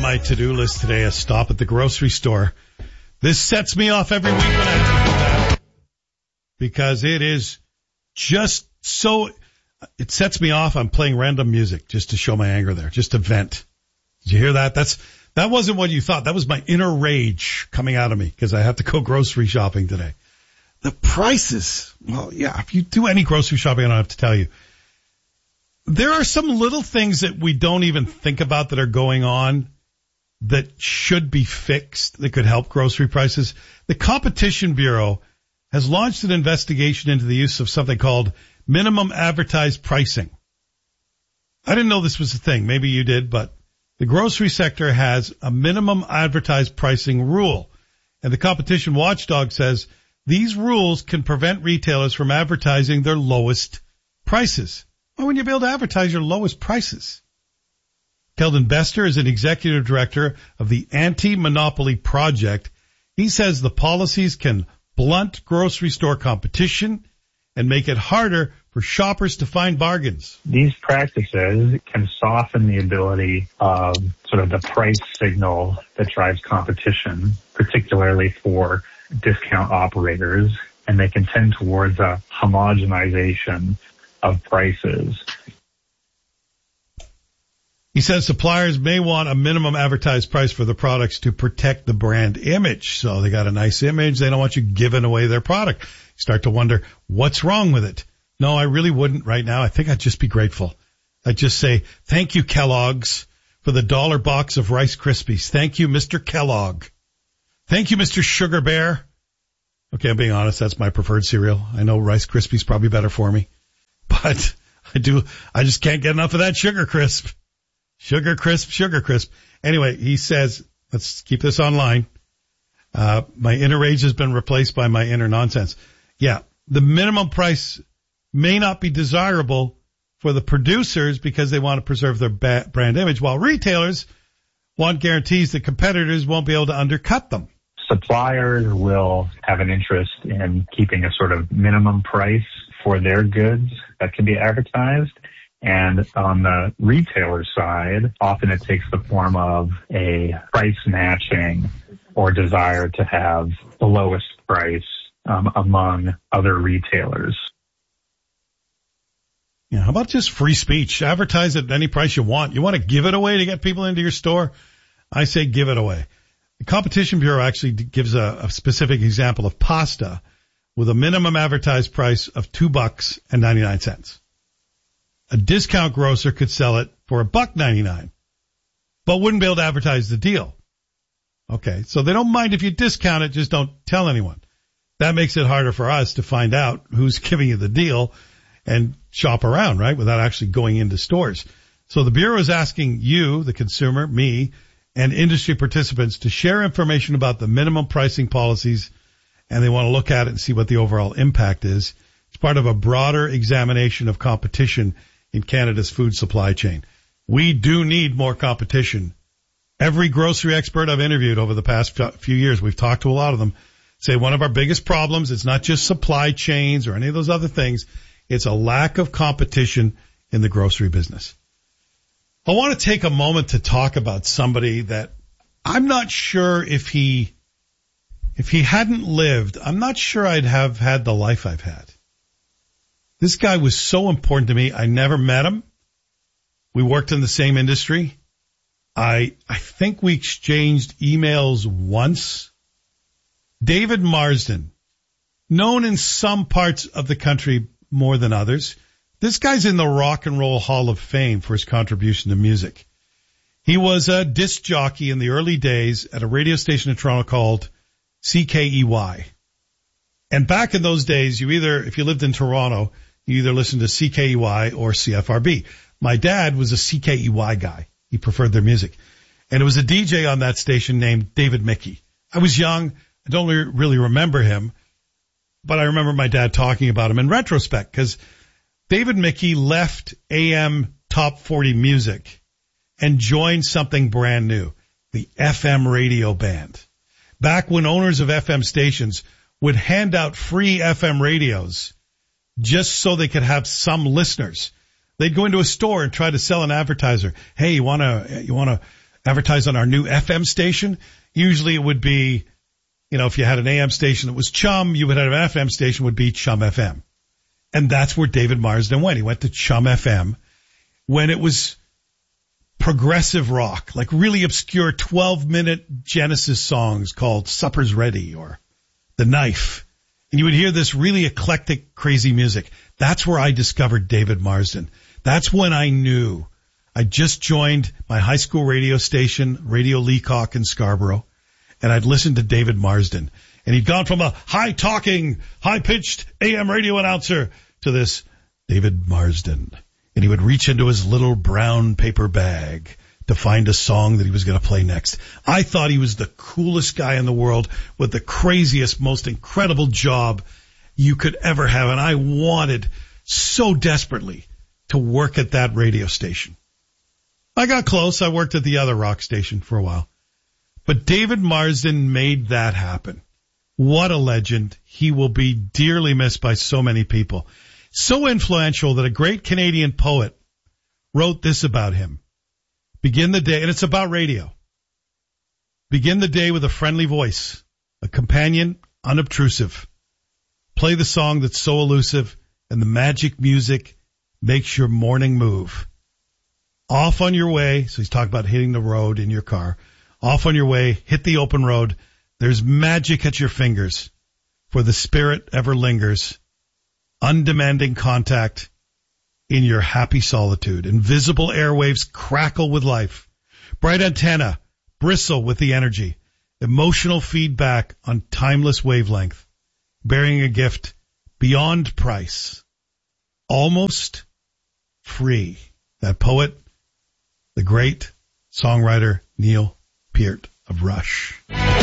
my to-do list today, a stop at the grocery store. This sets me off every week when I have to do that because it is just so, it sets me off. I'm playing random music just to show my anger there, just to vent. Did you hear that? That wasn't what you thought. That was my inner rage coming out of me because I have to go grocery shopping today. The prices, well, yeah, if you do any grocery shopping, I don't have to tell you. There are some little things that we don't even think about that are going on that should be fixed that could help grocery prices. The Competition Bureau has launched an investigation into the use of something called minimum advertised pricing. I didn't know this was a thing. Maybe you did, but the grocery sector has a minimum advertised pricing rule. And the competition watchdog says these rules can prevent retailers from advertising their lowest prices. Why wouldn't you be able to advertise your lowest prices? Keldon Bester is an executive director of the Anti-Monopoly Project. He says the policies can blunt grocery store competition and make it harder for shoppers to find bargains. These practices can soften the ability of sort of the price signal that drives competition, particularly for discount operators, and they can tend towards a homogenization of prices. He says suppliers may want a minimum advertised price for the products to protect the brand image. So they got a nice image. They don't want you giving away their product. You start to wonder, what's wrong with it? No, I really wouldn't right now. I think I'd just be grateful. I'd just say, thank you, Kellogg's, for the $1 box of Rice Krispies. Thank you, Mr. Kellogg. Thank you, Mr. Sugar Bear. Okay, I'm being honest. That's my preferred cereal. I know Rice Krispies probably better for me, but I just can't get enough of that Sugar Crisp. Sugar Crisp. Anyway, he says, let's keep this online. My inner rage has been replaced by my inner nonsense. Yeah, the minimum price may not be desirable for the producers because they want to preserve their brand image, while retailers want guarantees that competitors won't be able to undercut them. Suppliers will have an interest in keeping a sort of minimum price for their goods that can be advertised. And on the retailer side, often it takes the form of a price matching or desire to have the lowest price among other retailers. Yeah, how about just free speech? Advertise at any price you want. You want to give it away to get people into your store? I say give it away. The Competition Bureau actually gives a specific example of pasta with a minimum advertised price of $2.99. A discount grocer could sell it for $1.99, but wouldn't be able to advertise the deal. Okay, so they don't mind if you discount it, just don't tell anyone. That makes it harder for us to find out who's giving you the deal and shop around, right, without actually going into stores. So the Bureau is asking you, the consumer, me, and industry participants to share information about the minimum pricing policies, and they want to look at it and see what the overall impact is. It's part of a broader examination of competition in Canada's food supply chain. We do need more competition. Every grocery expert I've interviewed over the past few years, we've talked to a lot of them, say one of our biggest problems, it's not just supply chains or any of those other things, it's a lack of competition in the grocery business. I want to take a moment to talk about somebody that I'm not sure if he hadn't lived, I'm not sure I'd have had the life I've had. This guy was so important to me. I never met him. We worked in the same industry. I think we exchanged emails once. David Marsden, known in some parts of the country more than others. This guy's in the Rock and Roll Hall of Fame for his contribution to music. He was a disc jockey in the early days at a radio station in Toronto called CKEY. And back in those days, if you lived in Toronto, you either listened to CKEY or CFRB. My dad was a CKEY guy. He preferred their music. And it was a DJ on that station named David Mickey. I was young. I don't really remember him, but I remember my dad talking about him in retrospect because David Mickey left AM Top 40 Music and joined something brand new, the FM radio band. Back when owners of FM stations would hand out free FM radios just so they could have some listeners. They'd go into a store and try to sell an advertiser. Hey, you want to advertise on our new FM station. Usually it would be, if you had an AM station that was Chum, you would have an FM station would be Chum FM. And that's where David Marsden went. He went to Chum FM when it was progressive rock, like really obscure 12-minute Genesis songs called Supper's Ready or The Knife. And you would hear this really eclectic, crazy music. That's where I discovered David Marsden. That's when I knew. I just joined my high school radio station, Radio Leacock in Scarborough, and I'd listened to David Marsden. And he'd gone from a high-talking, high-pitched AM radio announcer to this David Marsden. And he would reach into his little brown paper bag to find a song that he was going to play next. I thought he was the coolest guy in the world with the craziest, most incredible job you could ever have. And I wanted so desperately to work at that radio station. I got close. I worked at the other rock station for a while. But David Marsden made that happen. What a legend. He will be dearly missed by so many people. So influential that a great Canadian poet wrote this about him. Begin the day, and it's about radio. Begin the day with a friendly voice, a companion unobtrusive. Play the song that's so elusive, and the magic music makes your morning move. Off on your way, so he's talking about hitting the road in your car. Off on your way, hit the open road. There's magic at your fingers, for the spirit ever lingers. Undemanding contact in your happy solitude. Invisible airwaves crackle with life. Bright antenna bristle with the energy. Emotional feedback on timeless wavelength. Bearing a gift beyond price. Almost free. That poet, the great songwriter Neil Peart of Rush.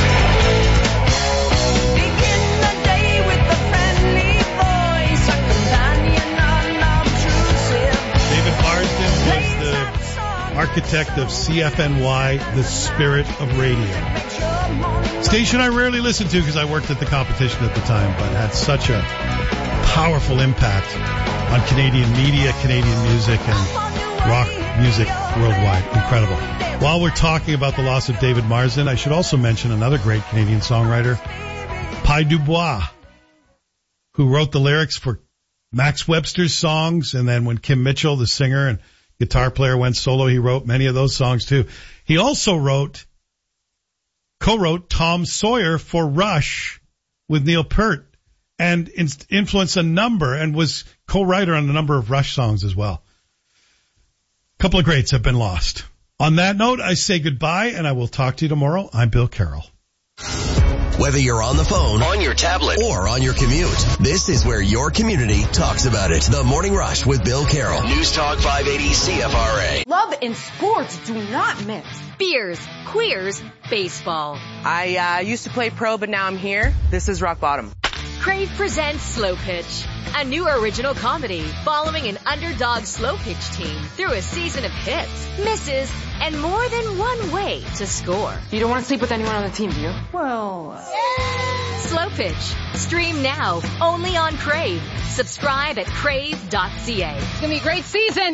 Architect of CFNY, the spirit of radio. Station I rarely listened to because I worked at the competition at the time, but had such a powerful impact on Canadian media, Canadian music, and rock music worldwide. Incredible. While we're talking about the loss of David Marsden, I should also mention another great Canadian songwriter, Pi Dubois, who wrote the lyrics for Max Webster's songs, and then when Kim Mitchell, the singer and guitar player, went solo, he wrote many of those songs too. He also co-wrote Tom Sawyer for Rush with Neil Peart and influenced a number and was co-writer on a number of Rush songs as well. A couple of greats have been lost. On that note, I say goodbye and I will talk to you tomorrow. I'm Bill Carroll. Whether you're on the phone, on your tablet, or on your commute, this is where your community talks about it. The Morning Rush with Bill Carroll. News Talk 580 CFRA. Love and sports do not mix. Beers, queers, baseball. I used to play pro, but now I'm here. This is rock bottom. Crave presents Slow Pitch, a new original comedy following an underdog slow pitch team through a season of hits, misses, and more than one way to score. You don't want to sleep with anyone on the team, do you? Well... Slow Pitch. Stream now, only on Crave. Subscribe at crave.ca. It's going to be a great season.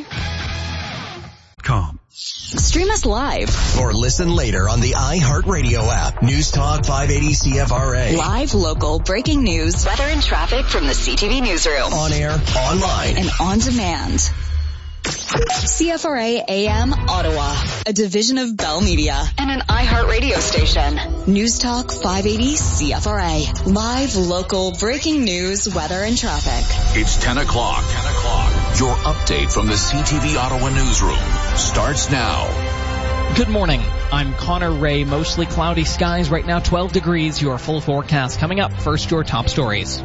Stream us live or listen later on the iHeartRadio app. News Talk 580 CFRA. Live, local, breaking news, weather and traffic from the CTV newsroom. On air, online, and on demand. CFRA AM Ottawa, a division of Bell Media and an iHeartRadio station. News Talk 580 CFRA. Live, local, breaking news, weather and traffic. It's 10 o'clock. Your update from the CTV Ottawa newsroom starts now. Good morning. I'm Connor Ray. Mostly cloudy skies right now, 12 degrees. Your full forecast coming up. First, your top stories.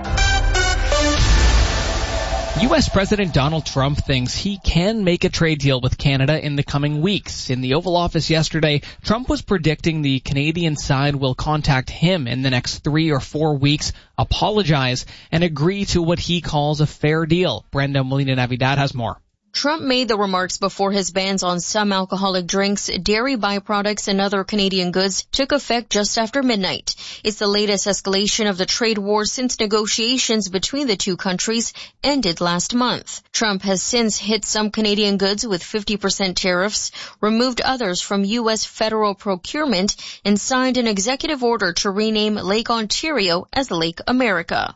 U.S. President Donald Trump thinks he can make a trade deal with Canada in the coming weeks. In the Oval Office yesterday, Trump was predicting the Canadian side will contact him in the next 3 or 4 weeks, apologize, and agree to what he calls a fair deal. Brenda Molina-Navidad has more. Trump made the remarks before his bans on some alcoholic drinks, dairy byproducts, and other Canadian goods took effect just after midnight. It's the latest escalation of the trade war since negotiations between the two countries ended last month. Trump has since hit some Canadian goods with 50% tariffs, removed others from U.S. federal procurement, and signed an executive order to rename Lake Ontario as Lake America.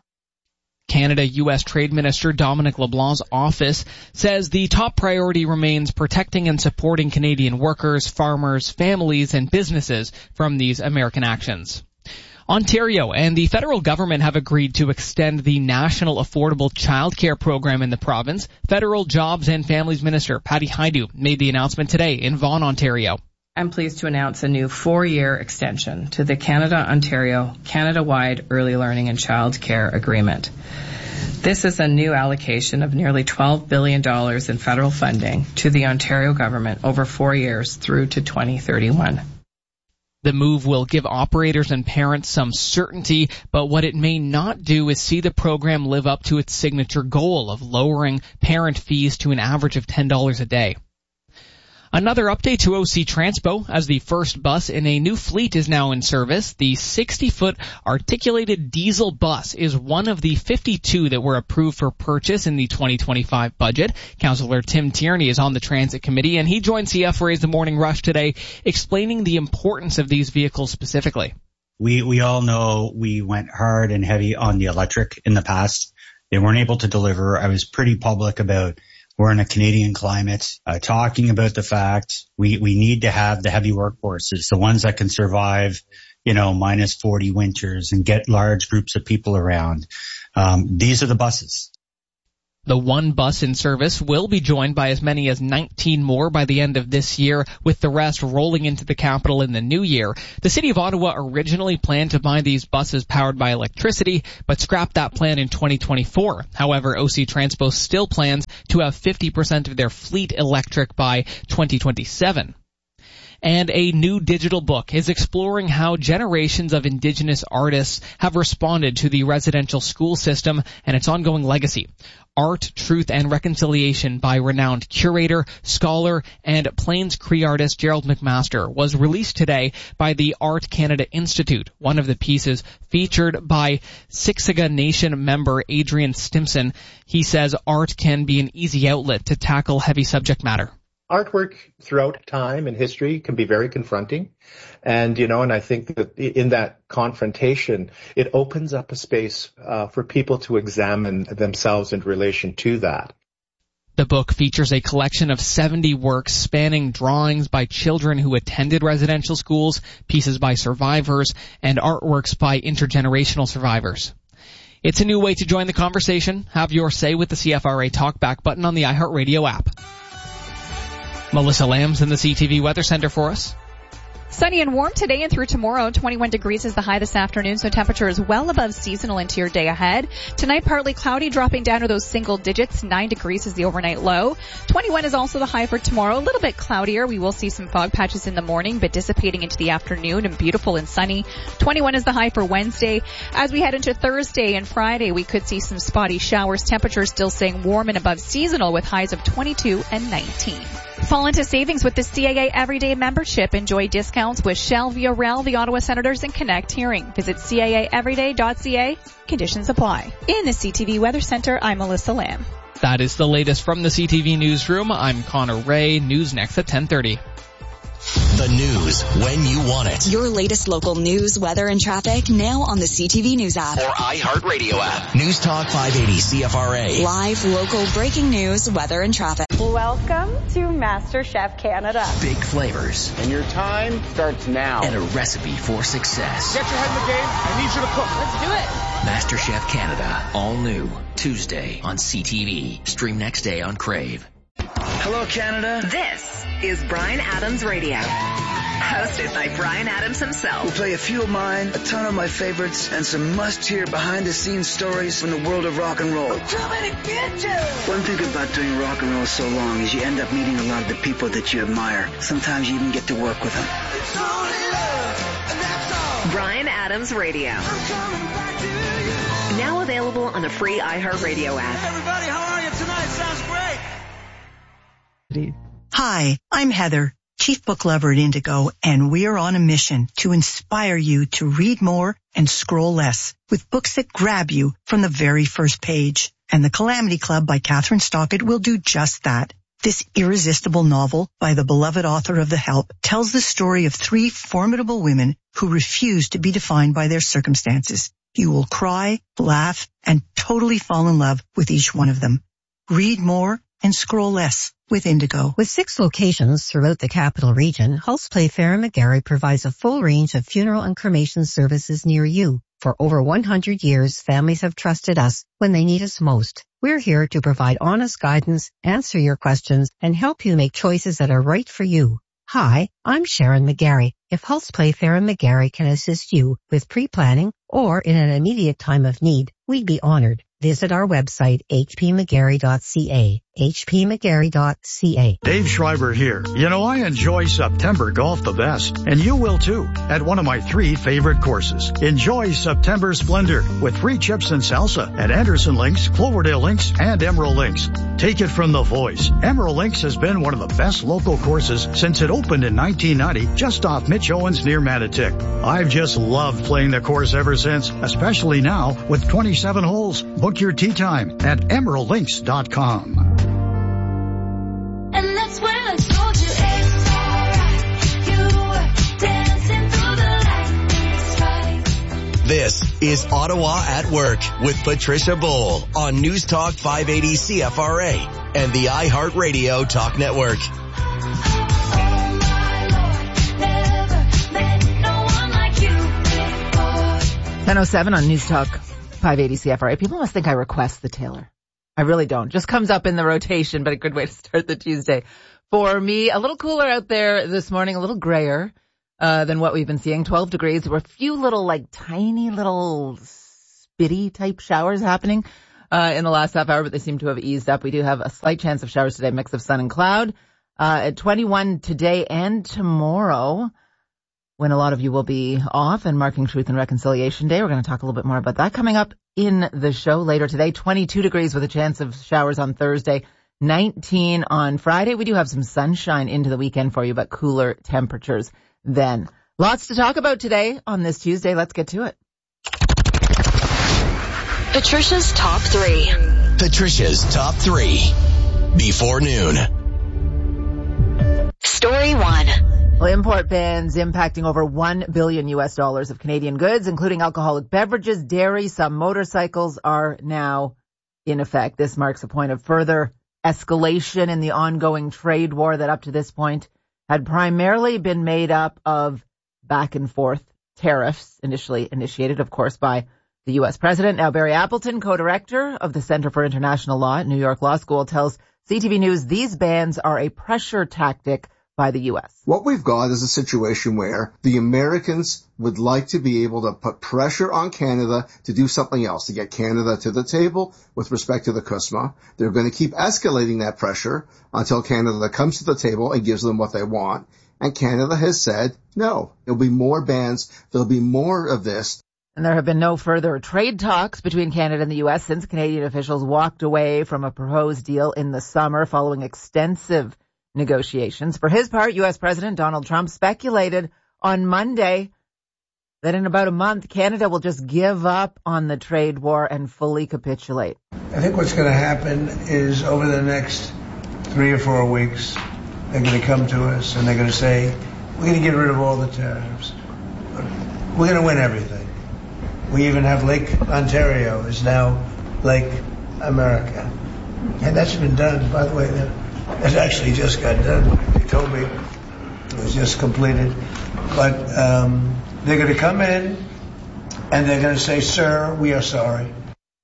Canada-U.S. Trade Minister Dominic LeBlanc's office says the top priority remains protecting and supporting Canadian workers, farmers, families, and businesses from these American actions. Ontario and the federal government have agreed to extend the National Affordable Childcare Program in the province. Federal Jobs and Families Minister Patty Hajdu made the announcement today in Vaughan, Ontario. I'm pleased to announce a new 4-year extension to the Canada-Ontario Canada-wide Early Learning and Child Care Agreement. This is a new allocation of nearly $12 billion in federal funding to the Ontario government over 4 years through to 2031. The move will give operators and parents some certainty, but what it may not do is see the program live up to its signature goal of lowering parent fees to an average of $10 a day. Another update to OC Transpo, as the first bus in a new fleet is now in service. The 60-foot articulated diesel bus is one of the 52 that were approved for purchase in the 2025 budget. Councillor Tim Tierney is on the Transit Committee, and he joined CFRA's The Morning Rush today, explaining the importance of these vehicles specifically. We all know we went hard and heavy on the electric in the past. They weren't able to deliver. I was pretty public about we're in a Canadian climate, talking about the fact we need to have the heavy workforces, the ones that can survive, minus 40 winters and get large groups of people around. These are the buses. The one bus in service will be joined by as many as 19 more by the end of this year, with the rest rolling into the capital in the new year. The City of Ottawa originally planned to buy these buses powered by electricity, but scrapped that plan in 2024. However, OC Transpo still plans to have 50% of their fleet electric by 2027. And a new digital book is exploring how generations of Indigenous artists have responded to the residential school system and its ongoing legacy. Art, Truth, and Reconciliation by renowned curator, scholar, and Plains Cree artist Gerald McMaster was released today by the Art Canada Institute. One of the pieces featured by Siksika Nation member Adrian Stimson. He says art can be an easy outlet to tackle heavy subject matter. Artwork throughout time and history can be very confronting. And I think that in that confrontation, it opens up a space for people to examine themselves in relation to that. The book features a collection of 70 works spanning drawings by children who attended residential schools, pieces by survivors, and artworks by intergenerational survivors. It's a new way to join the conversation. Have your say with the CFRA Talkback button on the iHeartRadio app. Melissa Lamb's in the CTV Weather Center for us. Sunny and warm today and through tomorrow. 21 degrees is the high this afternoon, so temperature is well above seasonal into your day ahead. Tonight, partly cloudy, dropping down to those single digits. 9 degrees is the overnight low. 21 is also the high for tomorrow. A little bit cloudier. We will see some fog patches in the morning, but dissipating into the afternoon and beautiful and sunny. 21 is the high for Wednesday. As we head into Thursday and Friday, we could see some spotty showers. Temperatures still staying warm and above seasonal with highs of 22 and 19. Fall into savings with the CAA Everyday membership. Enjoy discounts with Shell, VRL, the Ottawa Senators, and Connect Hearing. Visit caaeveryday.ca. Conditions apply. In the CTV Weather Center, I'm Melissa Lamb. That is the latest from the CTV Newsroom. I'm Connor Ray. News next at 10:30. The news when you want it. Your latest local news, weather, and traffic now on the CTV News app. Or iHeartRadio app. News Talk 580 CFRA. Live, local, breaking news, weather, and traffic. Welcome to MasterChef Canada. Big flavors. And your time starts now. And a recipe for success. Get your head in the game. I need you to cook. Let's do it. MasterChef Canada. All new. Tuesday on CTV. Stream next day on Crave. Hello, Canada. This is Bryan Adams Radio, hosted by Bryan Adams himself. We'll play a few of mine, a ton of my favorites, and some must-hear behind-the-scenes stories from the world of rock and roll. I'm coming to get you! One thing about doing rock and roll so long is you end up meeting a lot of the people that you admire. Sometimes you even get to work with them. It's only love, and that's all. Bryan Adams Radio. I'm coming back to you. Now available on the free iHeartRadio app. Hey everybody, how are you tonight? Sounds great. Hi, I'm Heather, Chief Book Lover at Indigo, and we're on a mission to inspire you to read more and scroll less with books that grab you from the very first page. And The Calamity Club by Catherine Stockett will do just that. This irresistible novel by the beloved author of The Help tells the story of 3 formidable women who refuse to be defined by their circumstances. You will cry, laugh, and totally fall in love with each one of them. Read more and scroll less with Indigo. With 6 locations throughout the capital region, Hulse Playfair and McGarry provides a full range of funeral and cremation services near you. For over 100 years, families have trusted us when they need us most. We're here to provide honest guidance, answer your questions, and help you make choices that are right for you. Hi, I'm Sharon McGarry. If Hulse Playfair and McGarry can assist you with pre-planning or in an immediate time of need, we'd be honored. Visit our website, hpmcgarry.ca, hpmcgarry.ca. Dave Schreiber here. You know, I enjoy September golf the best, and you will too, at one of my 3 favorite courses. Enjoy September Splendor with free chips and salsa at Anderson Links, Cloverdale Links, and Emerald Links. Take it from the voice. Emerald Links has been one of the best local courses since it opened in 1990, just off Mitch Owens near Manotick. I've just loved playing the course ever since, especially now with 27 holes. Book your tee time at emeraldlinks.com. And that's when I told you it's alright. You were dancing through the light. It's right. This is Ottawa at Work with Patricia Bowl on News Talk 580 CFRA and the iHeartRadio Talk Network. 10:07 on News Talk 580 CFRA. People must think I request the Taylor. I really don't. Just comes up in the rotation, but a good way to start the Tuesday. For me, a little cooler out there this morning, a little grayer than what we've been seeing. 12 degrees. There were a few little, tiny little spitty type showers happening in the last half hour, but they seem to have eased up. We do have a slight chance of showers today, mix of sun and cloud. At 21 today and tomorrow, when a lot of you will be off and marking Truth and Reconciliation Day. We're going to talk a little bit more about that coming up in the show later today. 22 degrees with a chance of showers on Thursday, 19 on Friday. We do have some sunshine into the weekend for you, but cooler temperatures then. Lots to talk about today on this Tuesday. Let's get to it. Patricia's Top 3. Patricia's Top 3 before noon. Story 1. Well, import bans impacting over $1 billion of Canadian goods, including alcoholic beverages, dairy, some motorcycles are now in effect. This marks a point of further escalation in the ongoing trade war that up to this point had primarily been made up of back and forth tariffs, initially initiated, of course, by the U.S. president. Now, Barry Appleton, co-director of the Center for International Law at New York Law School, tells CTV News these bans are a pressure tactic by the U.S. What we've got is a situation where the Americans would like to be able to put pressure on Canada to do something else, to get Canada to the table with respect to the CUSMA. They're going to keep escalating that pressure until Canada comes to the table and gives them what they want. And Canada has said, no, there'll be more bans. There'll be more of this. And there have been no further trade talks between Canada and the U.S. since Canadian officials walked away from a proposed deal in the summer following extensive negotiations. For his part, U.S. President Donald Trump speculated on Monday that in about a month, Canada will just give up on the trade war and fully capitulate. I think what's going to happen is over the next 3 or 4 weeks, they're going to come to us and they're going to say, we're going to get rid of all the tariffs. We're going to win everything. We even have Lake Ontario is now Lake America. And that's been done, by the way. It actually just got done. They told me it was just completed. But they're going to come in and they're going to say, sir, we are sorry.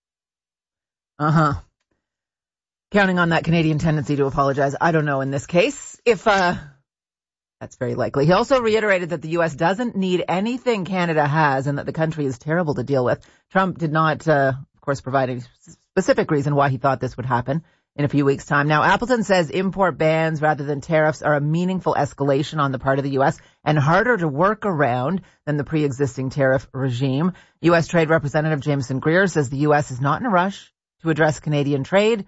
Counting on that Canadian tendency to apologize. I don't know in this case if that's very likely. He also reiterated that the U.S. doesn't need anything Canada has and that the country is terrible to deal with. Trump did not, of course, provide any specific reason why he thought this would happen in a few weeks' time. Now, Appleton says import bans rather than tariffs are a meaningful escalation on the part of the U.S. and harder to work around than the pre-existing tariff regime. U.S. Trade Representative Jameson Greer says the U.S. is not in a rush to address Canadian trade.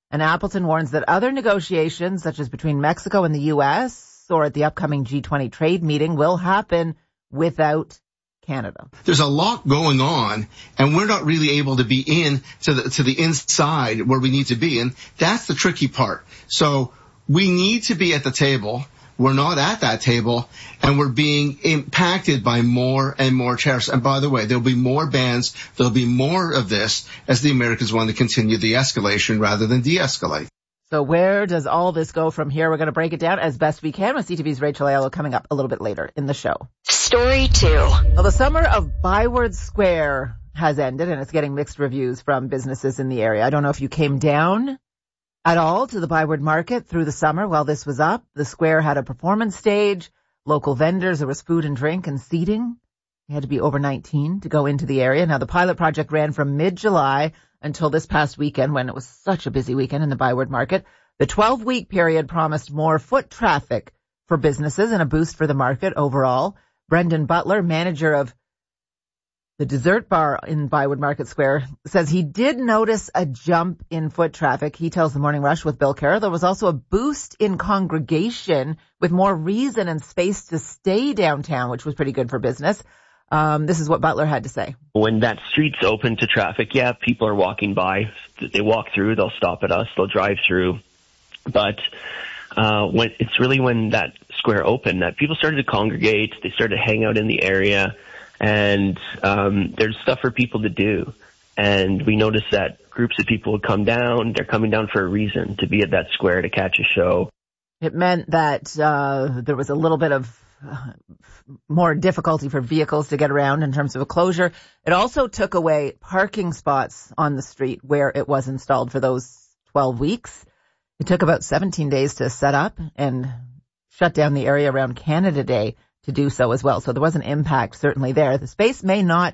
And Appleton warns that other negotiations, such as between Mexico and the U.S. or at the upcoming G20 trade meeting, will happen without Canada. There's a lot going on, and we're not really able to be in to the inside where we need to be, and that's the tricky part. So we need to be at the table. We're not at that table, and we're being impacted by more and more tariffs. And by the way, there'll be more bans. There'll be more of this as the Americans want to continue the escalation rather than de-escalate. So where does all this go from here? We're going to break it down as best we can with CTV's Rachel Aiello coming up a little bit later in the show. Story 2. Well, the summer of Byward Square has ended, and it's getting mixed reviews from businesses in the area. I don't know if you came down at all to the Byward Market through the summer while this was up. The square had a performance stage, local vendors, there was food and drink and seating. You had to be over 19 to go into the area. Now, the pilot project ran from mid-July until this past weekend when it was such a busy weekend in the Byward Market. The 12-week period promised more foot traffic for businesses and a boost for the market overall. Brendan Butler, manager of the dessert bar in Byward Market Square, says he did notice a jump in foot traffic. He tells the Morning Rush with Bill Carroll there was also a boost in congregation with more reason and space to stay downtown, which was pretty good for business. This is what Butler had to say. When that street's open to traffic, yeah, people are walking by. They walk through, they'll stop at us, they'll drive through. But when that square opened that people started to congregate, they started to hang out in the area. And there's stuff for people to do. And we noticed that groups of people would come down. They're coming down for a reason, to be at that square to catch a show. It meant that there was a little bit of more difficulty for vehicles to get around in terms of a closure. It also took away parking spots on the street where it was installed for those 12 weeks. It took about 17 days to set up and shut down the area around Canada Day to do so as well. So there was an impact certainly there. The space may not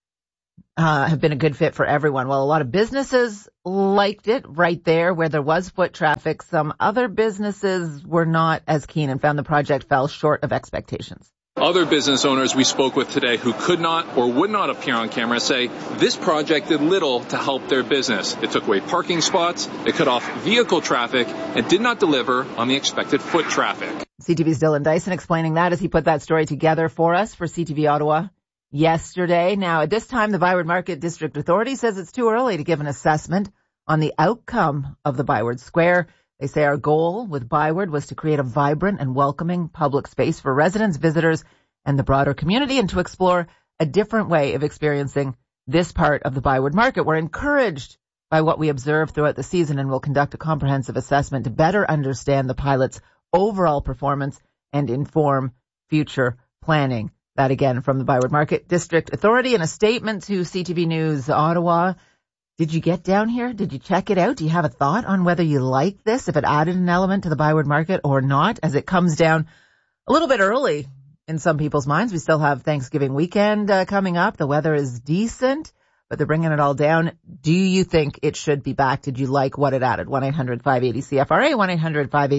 have been a good fit for everyone. Well, a lot of businesses liked it right there where there was foot traffic. Some other businesses were not as keen and found the project fell short of expectations. Other business owners we spoke with today who could not or would not appear on camera say this project did little to help their business. It took away parking spots, it cut off vehicle traffic, and did not deliver on the expected foot traffic. CTV's Dylan Dyson explaining that as he put that story together for us for CTV Ottawa yesterday. Now, at this time, the Byward Market District Authority says it's too early to give an assessment on the outcome of the Byward Square. They say our goal with Byward was to create a vibrant and welcoming public space for residents, visitors, and the broader community, and to explore a different way of experiencing this part of the Byward Market. We're encouraged by what we observed throughout the season and will conduct a comprehensive assessment to better understand the pilot's overall performance and inform future planning. That again from the Byward Market District Authority in a statement to CTV News Ottawa. Did you get down here? Did you check it out? Do you have a thought on whether you like this, if it added an element to the Byward Market or not, as it comes down a little bit early in some people's minds? We still have Thanksgiving weekend coming up. The weather is decent, but they're bringing it all down. Do you think it should be back? Did you like what it added? 1-800-580-CFRA,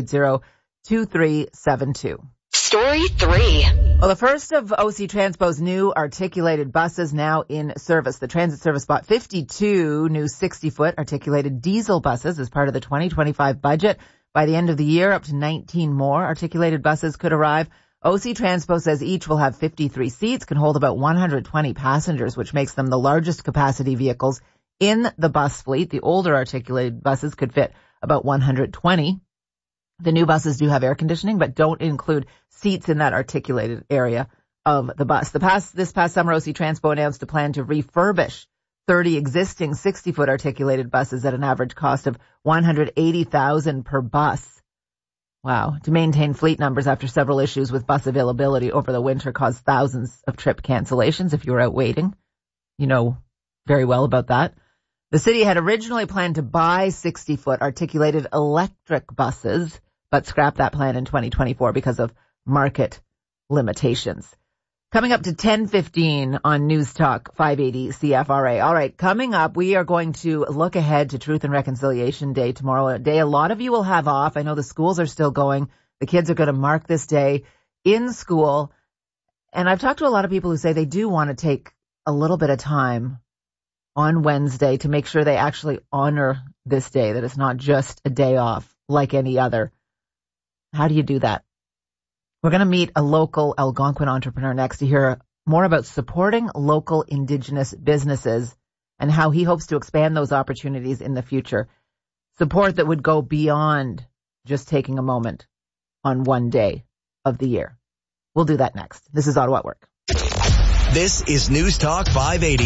1-800-580-2372. Story 3. Well, the first of OC Transpo's new articulated buses now in service. The transit service bought 52 new 60-foot articulated diesel buses as part of the 2025 budget. By the end of the year, up to 19 more articulated buses could arrive. OC Transpo says each will have 53 seats, can hold about 120 passengers, which makes them the largest capacity vehicles in the bus fleet. The older articulated buses could fit about 120. The new buses do have air conditioning, but don't include seats in that articulated area of the bus. This past summer, OC Transpo announced a plan to refurbish 30 existing 60-foot articulated buses at an average cost of $180,000 per bus. Wow. To maintain fleet numbers after several issues with bus availability over the winter caused thousands of trip cancellations. If you were out waiting, you know very well about that. The city had originally planned to buy 60-foot articulated electric buses, but scrapped that plan in 2024 because of market limitations. Coming up to 10:15 on News Talk 580 CFRA. All right, coming up, we are going to look ahead to Truth and Reconciliation Day tomorrow, a day a lot of you will have off. I know the schools are still going. The kids are going to mark this day in school. And I've talked to a lot of people who say they do want to take a little bit of time on Wednesday to make sure they actually honor this day, that it's not just a day off like any other. How do you do that? We're going to meet a local Algonquin entrepreneur next to hear more about supporting local Indigenous businesses and how he hopes to expand those opportunities in the future. Support that would go beyond just taking a moment on one day of the year. We'll do that next. This is Ottawa at Work. This is News Talk 580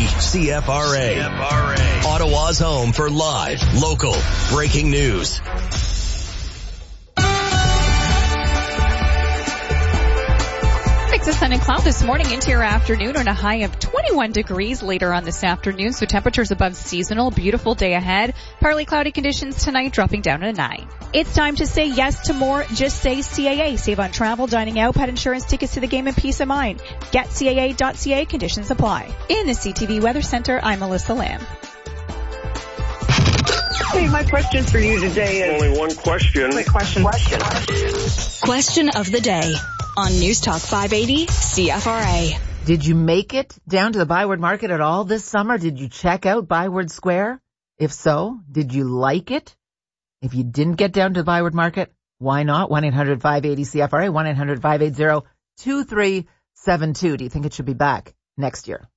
CFRA. Ottawa's home for live, local, breaking news. Mix of sun and cloud this morning into your afternoon on a high of 21 degrees later on this afternoon. So temperatures above seasonal. Beautiful day ahead. Partly cloudy conditions tonight, dropping down to 9. It's time to say yes to more. Just say CAA. Save on travel, dining out, pet insurance, tickets to the game, and peace of mind. Get CAA.ca. Conditions apply. In the CTV Weather Center, I'm Melissa Lamb. Hey, my question for you today is... Only one question. Question of the day on News Talk 580 CFRA. Did you make it down to the Byward Market at all this summer? Did you check out Byward Square? If so, did you like it? If you didn't get down to the Byward Market, why not? 1-800-580-CFRA, 1-800-580-2372. Do you think it should be back next year?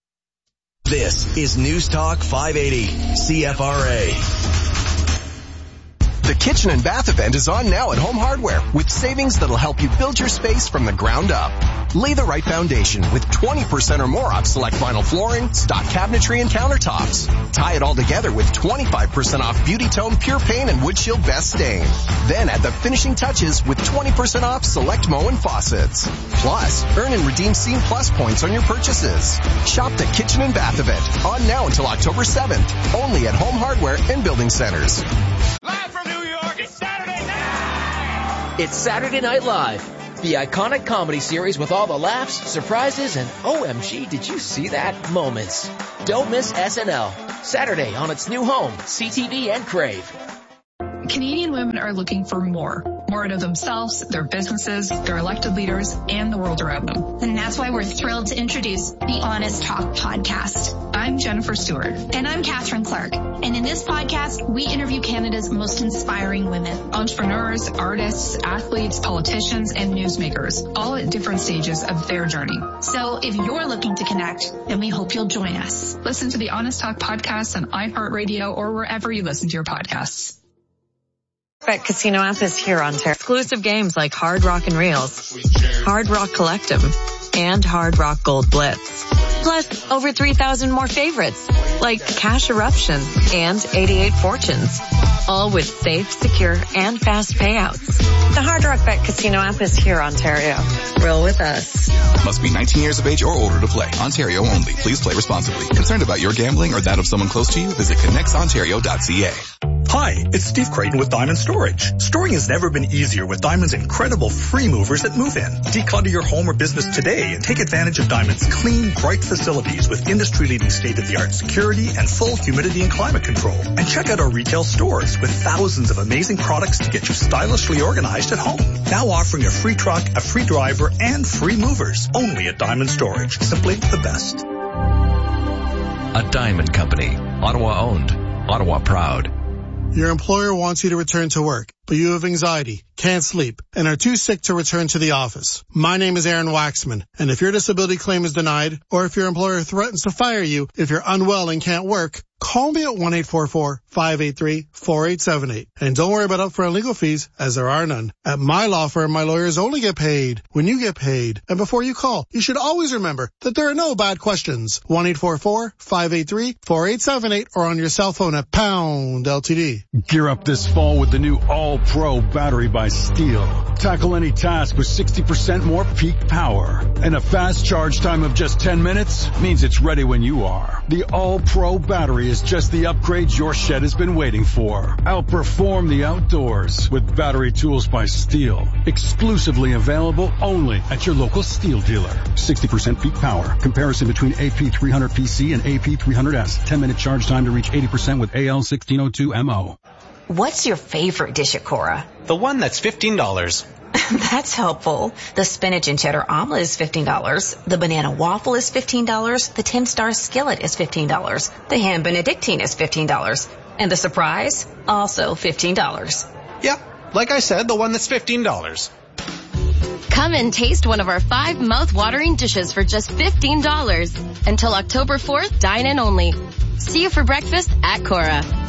This is News Talk 580 CFRA. The Kitchen and Bath event is on now at Home Hardware with savings that'll help you build your space from the ground up. Lay the right foundation with 20% or more off select vinyl flooring, stock cabinetry, and countertops. Tie it all together with 25% off Beauty Tone Pure Paint and Wood Shield Best Stain. Then add the finishing touches with 20% off select Moen faucets. Plus, earn and redeem Scene Plus points on your purchases. Shop the Kitchen and Bath event on now until October 7th. Only at Home Hardware and Building Centers. Live from New York, it's Saturday night! It's Saturday Night Live, the iconic comedy series with all the laughs, surprises, and OMG, did you see that moments. Don't miss SNL, Saturday on its new home, CTV and Crave. Canadian women are looking for more out of themselves, their businesses, their elected leaders, and the world around them. And that's why we're thrilled to introduce the Honest Talk podcast. I'm Jennifer Stewart. And I'm Catherine Clark. And in this podcast, we interview Canada's most inspiring women. Entrepreneurs, artists, athletes, politicians, and newsmakers, all at different stages of their journey. So if you're looking to connect, then we hope you'll join us. Listen to the Honest Talk podcast on iHeartRadio or wherever you listen to your podcasts. Bet Casino app is here, Ontario. Exclusive games like Hard Rock and Reels, Hard Rock Collective, and Hard Rock Gold Blitz. Plus, over 3,000 more favorites, like Cash Eruption and 88 Fortunes. All with safe, secure, and fast payouts. The Hard Rock Bet Casino app is here, Ontario. Roll with us. Must be 19 years of age or older to play. Ontario only. Please play responsibly. Concerned about your gambling or that of someone close to you? Visit connectsontario.ca. Hi, it's Steve Creighton with Diamond Storage. Storing has never been easier with Diamond's incredible free movers at Move In. Declutter your home or business today and take advantage of Diamond's clean, bright facilities with industry-leading state-of-the-art security and full humidity and climate control. And check out our retail stores with thousands of amazing products to get you stylishly organized at home. Now offering a free truck, a free driver, and free movers. Only at Diamond Storage. Simply the best. A Diamond Company. Ottawa owned. Ottawa proud. Your employer wants you to return to work, but you have anxiety, can't sleep, and are too sick to return to the office. My name is Aaron Waxman, and if your disability claim is denied, or if your employer threatens to fire you if you're unwell and can't work, call me at 1-844-583-4878. And don't worry about upfront legal fees, as there are none. At my law firm, my lawyers only get paid when you get paid. And before you call, you should always remember that there are no bad questions. 1-844-583-4878 or on your cell phone at pound LTD. Gear up this fall with the new All-Pro battery by Steel. Tackle any task with 60% more peak power. And a fast charge time of just 10 minutes means it's ready when you are. The All-Pro battery is just the upgrade your shed has been waiting for. Outperform the outdoors with battery tools by Steel. Exclusively available only at your local Steel dealer. 60% peak power. Comparison between AP300PC and AP300S. 10-minute charge time to reach 80% with AL1602MO. What's your favorite dish at Cora? The one that's $15. That's helpful. The spinach and cheddar omelet is $15. The banana waffle is $15. The 10-star skillet is $15. The ham benedictine is $15. And the surprise? Also $15. Yep, like I said, the one that's $15. Come and taste one of our 5 mouth-watering dishes for just $15. Until October 4th, dine in only. See you for breakfast at Cora.